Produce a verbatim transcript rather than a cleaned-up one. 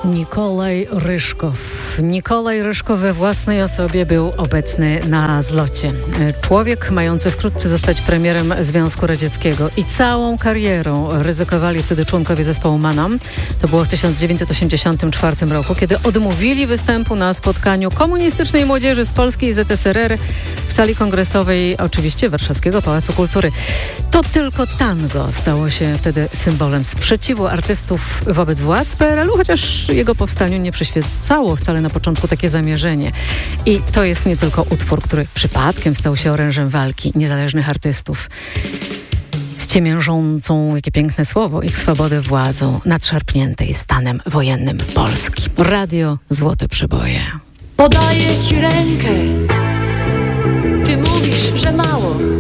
Nikolaj Ryszkow. Nikolaj Ryszkow we własnej osobie był obecny na zlocie. Człowiek mający wkrótce zostać premierem Związku Radzieckiego i całą karierą ryzykowali wtedy członkowie zespołu Manam. To było w tysiąc dziewięćset osiemdziesiątym czwartym roku, kiedy odmówili występu na spotkaniu komunistycznej młodzieży z Polski i Z S R R w sali kongresowej, oczywiście Warszawskiego Pałacu Kultury. To tylko tango stało się wtedy symbolem sprzeciwu artystów wobec władz P R L u, chociaż jego powstaniu nie przyświecało wcale na początku takie zamierzenie. I to jest nie tylko utwór, który przypadkiem stał się orężem walki niezależnych artystów z ciemiężącą, jakie piękne słowo, ich swobody władzą nadszarpniętej stanem wojennym Polski. Radio Złote Przeboje. Podaję ci rękę, ty mówisz, że mało.